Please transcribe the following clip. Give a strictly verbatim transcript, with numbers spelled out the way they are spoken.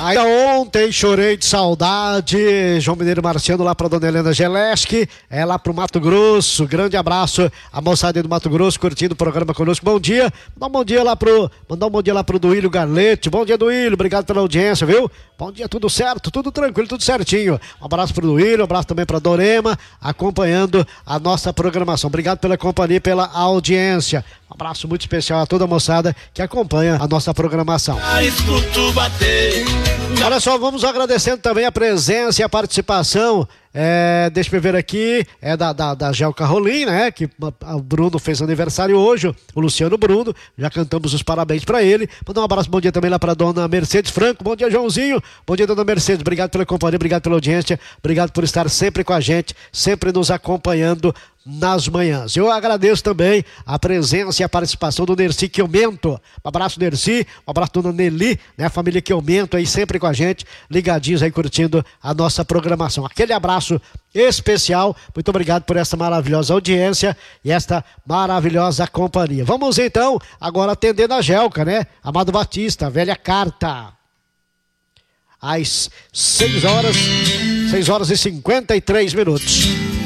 Ainda ontem chorei de saudade, João Mineiro Marciano lá pra dona Helena Geleski, é lá pro Mato Grosso, grande abraço a moçada do Mato Grosso curtindo o programa conosco, bom dia, mandar um bom dia lá pro, mandar um bom dia lá pro Duílio Garlete, bom dia Duílio, obrigado pela audiência, viu? Bom dia, tudo certo, tudo tranquilo, tudo certinho, um abraço pro Duílio, um abraço também pra Dorema, acompanhando a nossa programação, obrigado pela companhia e pela audiência, um abraço muito especial a toda a moçada que acompanha a nossa programação. Olha só, vamos agradecendo também a presença e a participação, é, deixa eu ver aqui, é da, da, da Gelca Rolim, né, que o Bruno fez aniversário hoje, o Luciano Bruno, já cantamos os parabéns pra ele, mandar um abraço, bom dia também lá pra dona Mercedes Franco, bom dia Joãozinho, bom dia dona Mercedes, obrigado pela companhia, obrigado pela audiência, obrigado por estar sempre com a gente, sempre nos acompanhando nas manhãs. Eu agradeço também a presença e a participação do Nerci Quiomento. Um abraço, Nerci, um abraço dona Nelly, né? A família Quiomento aí sempre com a gente, ligadinhos aí curtindo a nossa programação. Aquele abraço especial, muito obrigado por essa maravilhosa audiência e esta maravilhosa companhia. Vamos então agora atender na Gelca, né? Amado Batista, velha carta. Às seis horas, seis horas e cinquenta e três minutos.